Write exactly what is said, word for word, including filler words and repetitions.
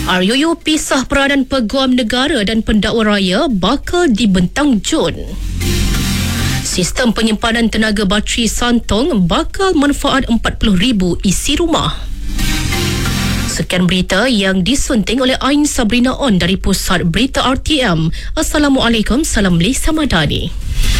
R U U pisah peranan peguam negara dan pendakwa raya bakal dibentang Jun. Sistem penyimpanan tenaga bateri Santong bakal manfaat empat puluh ribu isi rumah. Sekian berita yang disunting oleh Ain Sabrina On dari Pusat Berita R T M. Assalamualaikum, salam Malaysia Madani.